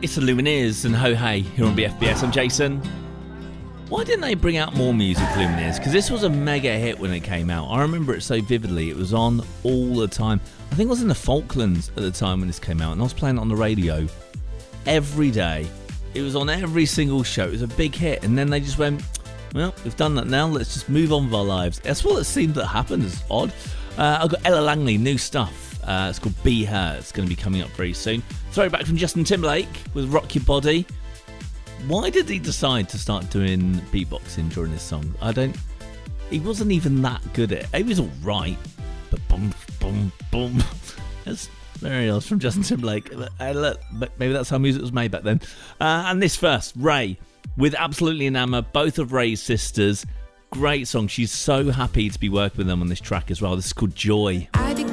It's the Lumineers and Ho Hey here on BFBS. I'm Jason. Why didn't they bring out more music, Lumineers? Because this was a mega hit when it came out. I remember it so vividly. It was on all the time. I think I was in the Falklands at the time when this came out, and I was playing it on the radio every day. It was on every single show. It was a big hit, and then they just went, well, we've done that now. Let's just move on with our lives. That's what it seemed that happened. It's odd. I've got Ella Langley, new stuff. It's called Be Her. It's going to be coming up very soon. Throwback from Justin Timberlake with Rock Your Body. Why did he decide to start doing beatboxing during this song? He wasn't even that good at it. He was alright, but boom, boom, boom. That's very odd from Justin Timberlake. Look, maybe that's how music was made back then. And this first, Ray, with Absolutely Enamoured, both of Ray's sisters. Great song. She's so happy to be working with them on this track as well. This is called Joy. I